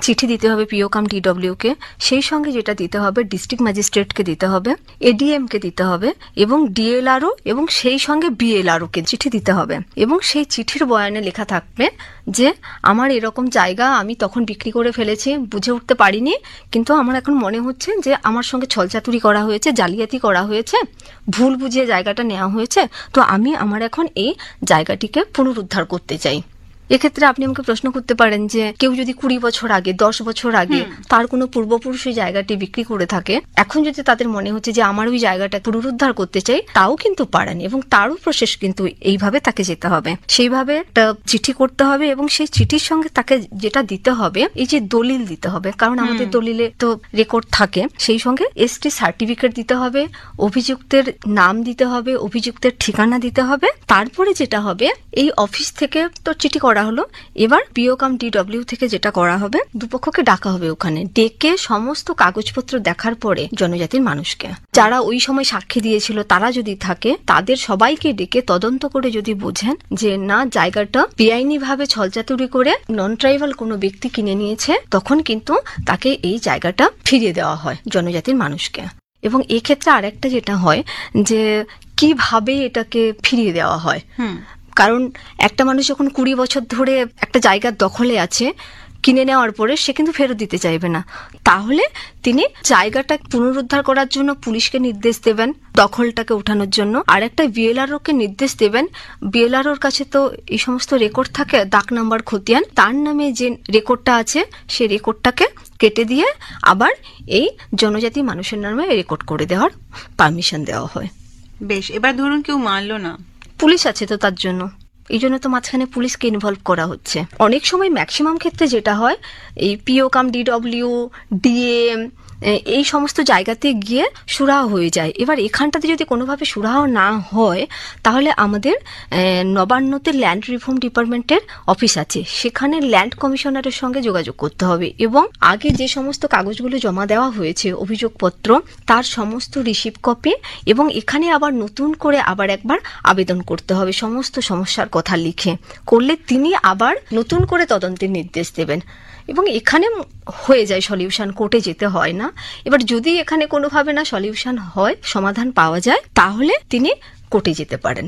চিঠি দিতে হবে পিও কাম ডিডব্লিউ কে, সেই সঙ্গে যেটা দিতে হবে ডিস্ট্রিক্ট ম্যাজিস্ট্রেটকে দিতে হবে, এডিএম কে দিতে হবে এবং ডিএলআরও এবং সেই সঙ্গে বিএলআরও কে চিঠি দিতে হবে। এবং সেই চিঠির বয়ানে লেখা থাকবে যে আমার এরকম জায়গা আমি তখন বিক্রি করে ফেলেছি, বুঝে উঠতে পারিনি, কিন্তু আমার এখন মনে হচ্ছে যে আমার সঙ্গে ছলচাতুরি করা হয়েছে, জালিয়াতি করা হয়েছে, ভুল বুঝিয়ে জায়গাটা নেওয়া হয়েছে, তো আমি আমার এখন এই জায়গাটিকে পুনরুদ্ধার করতে চাই। এক্ষেত্রে আপনি আমাকে প্রশ্ন করতে পারেন যে কেউ যদি 20 বছর আগে 10 বছর আগে তার কোনো পূর্বপুরুষ ওই জায়গাটি বিক্রি করে থাকে, এখন যদি তাদের মনে হচ্ছে যে আমার ওই জায়গাটা পুনরুদ্ধার করতে চাই, তাও কিন্তু পারেন এবং তারও প্রসেস কিন্তু এইভাবে তাকে যেতে হবে, সেইভাবে একটা চিঠি করতে হবে এবং সেই চিঠির সঙ্গে তাকে যেটা দিতে হবে এই যে দলিল দিতে হবে, কারণ আমাদের দলিলে তো রেকর্ড থাকে, সেই সঙ্গে এসটি সার্টিফিকেট দিতে হবে, অভিযুক্তের নাম দিতে হবে, অভিযুক্তের ঠিকানা দিতে হবে। তারপরে যেটা হবে এই অফিস থেকে তো চিঠি করা হলো, এবার পিও কাম ডিডব্লিউ থেকে যেটা করা হবে দুপক্ষকে ডাকা হবে, ওখানে ডেকে সমস্ত কাগজপত্র দেখার পরে জনজাতির মানুষকে যারা ওই সময় সাক্ষী দিয়েছিল তারা যদি থাকে তাদের সবাইকে ডেকে তদন্ত করে যদি বোঝেন যে না জায়গাটা বেআইনি ভাবে ছলচাতুরি করে নন ট্রাইবাল কোনো ব্যক্তি কিনে নিয়েছে, তখন কিন্তু তাকে এই জায়গাটা ফিরিয়ে দেওয়া হয় জনজাতির মানুষকে। এবং এক্ষেত্রে আরেকটা যেটা হয় যে কিভাবে এটাকে ফিরিয়ে দেওয়া হয়, কারণ একটা মানুষ যখন 20 বছর ধরে একটা জায়গার দখলে আছে, কিনে নেওয়ার পরে সে কিন্তু ফেরত দিতে চাইবে না, তাহলে তিনি জায়গাটা পুনরুদ্ধার করার জন্য পুলিশকে নির্দেশ দেবেন দখলটাকে উঠানোর জন্য, আর একটা বিএলআরও কে নির্দেশ দেবেন। বিএলআরওর কাছে তো এই সমস্ত রেকর্ড থাকে, ডাক নাম্বার খতিয়ান, তার নামে যে রেকর্ডটা আছে সেই রেকর্ডটাকে কেটে দিয়ে আবার এই জনজাতি মানুষের নামে রেকর্ড করে দেওয়ার পারমিশন দেওয়া হয়। বেশ, এবার ধরুন কেউ মানলো না, পুলিশ আছে তো তার জন্য, এই জন্য তো মাঝখানে পুলিশকে ইনভলভ করা হচ্ছে। অনেক সময় ম্যাক্সিমাম ক্ষেত্রে যেটা হয় এই পিও কাম ডিডব্লিউ, ডিএম এই সমস্ত জায়গাতে গিয়ে সুরাহা হয়ে যায়। এবার এখানটাতে যদি কোনোভাবে সুরাহা না হয় তাহলে আমাদের নবান্নতে ল্যান্ড রিফর্ম ডিপার্টমেন্টের অফিস আছে, সেখানে ল্যান্ড কমিশনারের সঙ্গে যোগাযোগ করতে হবে এবং আগে যে সমস্ত কাগজগুলো জমা দেওয়া হয়েছে অভিযোগপত্র তার সমস্ত রিসিভ কপি, এবং এখানে আবার নতুন করে আবার একবার আবেদন করতে হবে সমস্ত সমস্যার কথা লিখে, করলে তিনি আবার নতুন করে তদন্তের নির্দেশ দেবেন এবং এখানে হয়ে যায় সলিউশন, কোর্টে যেতে হয় না। এবার যদি এখানে কোনোভাবে না সলিউশন হয়, সমাধান পাওয়া যায়, তাহলে তিনি কোর্টে যেতে পারেন।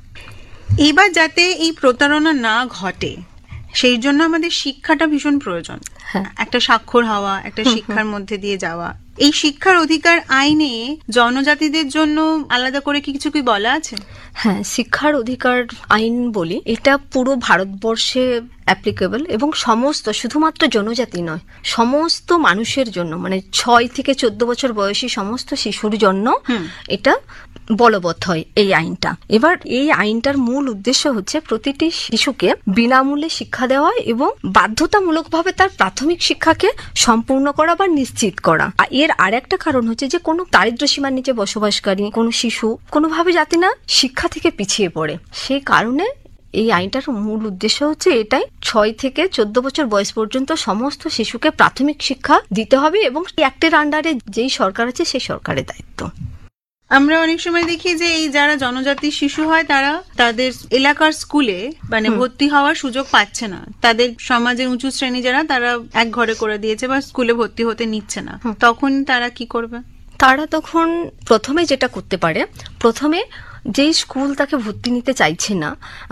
এবার যাতে এই প্রতারণা না ঘটে সেই জন্য আমাদের শিক্ষাটা ভীষণ প্রয়োজন। একটা স্বাক্ষর হওয়া, একটা শিক্ষার মধ্যে দিয়ে যাওয়া। এই শিক্ষার অধিকার আইনে জনজাতিদের জন্য আলাদা করে কিছু কি বলা আছে? হ্যাঁ, শিক্ষার অধিকার আইন বলি, এটা পুরো ভারতবর্ষে অ্যাপ্লিকেবল এবং সমস্ত, শুধুমাত্র জনজাতি নয়, সমস্ত মানুষের জন্য, মানে 6 থেকে 14 বছর বয়সী সমস্ত শিশুর জন্য এটা বলবৎ হয় এই আইনটা। এবার এই আইনটার মূল উদ্দেশ্য হচ্ছে প্রতিটি শিশুকে বিনামূল্যে শিক্ষা দেওয়া এবং বাধ্যতামূলকভাবে তার প্রাথমিক শিক্ষাকে সম্পূর্ণ করা বা নিশ্চিত করা। এর আরেকটা কারণ হচ্ছে যে কোনো দারিদ্র সীমার নিচে বসবাসকারী কোনো শিশু কোনোভাবে যাতে না শিক্ষা থেকে পিছিয়ে পড়ে, সেই কারণে এই আইনটার মূল উদ্দেশ্য হচ্ছে এটাই, 6 থেকে 14 বছর বয়স পর্যন্ত সমস্ত শিশুকে প্রাথমিক শিক্ষা দিতে হবে এবং অ্যাক্টের আন্ডারে যেই সরকার আছে সেই সরকারের দায়িত্ব। আমরা অনেক সময় দেখি যে এই যারা জনজাতি শিশু হয় তারা তাদের এলাকার স্কুলে মানে ভর্তি হওয়ার সুযোগ পাচ্ছে না, তাদের সমাজের উঁচু শ্রেণী যারা তারা এক ঘরে করে দিয়েছে বা স্কুলে ভর্তি হতে নিচ্ছে না, তখন তারা কি করবে? তারা তখন প্রথমে যেটা করতে পারে, প্রথমে যেই স্কুল তাকে ভর্তি নিতে চাইছে না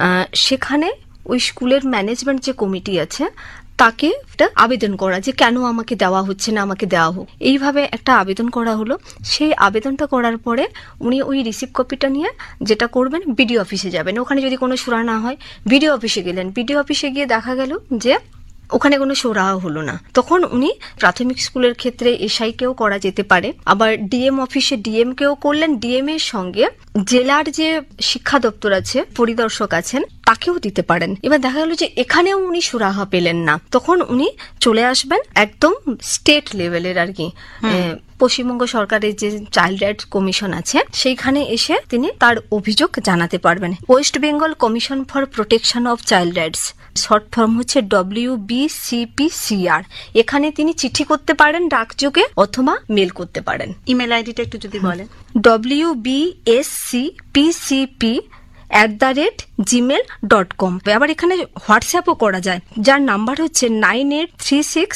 সেখানে ওই স্কুলের ম্যানেজমেন্ট যে কমিটি আছে তাকে একটা আবেদন করা যে কেন আমাকে দেওয়া হচ্ছে না, আমাকে দেওয়া হোক, এইভাবে একটা আবেদন করা হলো। সেই আবেদনটা করার পরে উনি ওই রিসিভ কপিটা নিয়ে যেটা করবেন বিডিও অফিসে যাবেন, ওখানে যদি কোনো সুরা না হয় বিডিও অফিসে গেলেন, বিডিও অফিসে গিয়ে দেখা গেল যে ওখানে কোনো সুরাহা হলো না, তখন উনি প্রাথমিক স্কুলের ক্ষেত্রে এসআই কেও করা যেতে পারে, আবার ডিএম অফিসে ডিএম কেও করলেন, ডিএম এর সঙ্গে জেলার যে শিক্ষা দপ্তর আছে পরিদর্শক আছেন তাকেও দিতে পারেন। এবার দেখা গেল যে এখানেও উনি সুরাহা পেলেন না, তখন উনি চলে আসবেন একদম স্টেট লেভেলের আর কি পশ্চিমবঙ্গ সরকারের যে চাইল্ড রাইটস কমিশন আছে সেইখানে এসে তিনি তার অভিযোগ জানাতে পারবেন। West Bengal commission for protection of child rights, short form হচ্ছে WBCPCR, এখানে তিনি চিঠি করতে পারেন ডাকযোগে অথবা মেল করতে পারেন। ইমেল আইডিটা একটু যদি বলেন। WBSCPCP@gmail.com। আবার এখানে হোয়াটসঅ্যাপও করা যায়, যার নাম্বার হচ্ছে 9836